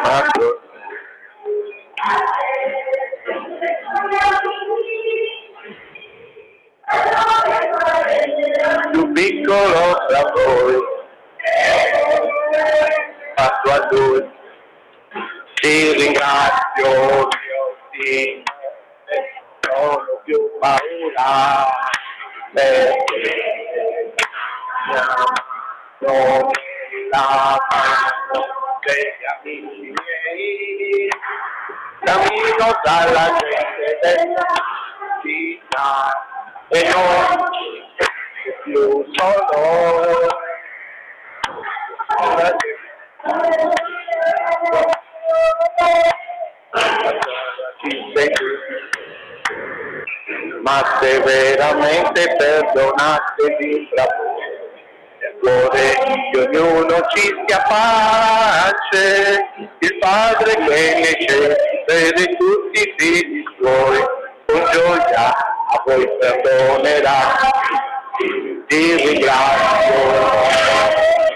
più piccolo tra voi, passo a lui, ti ringrazio, Dio, ti non ho più paura, perché non la mano degli amici miei, cammino dalla gente della città e non più solo. Ci sei tu, ma se veramente perdonatevi tra voi, cuore di ognuno ci sia pace, il Padre che nei cieli vede tutti i figli suoi, con gioia a voi perdonerà. Ti ringrazio,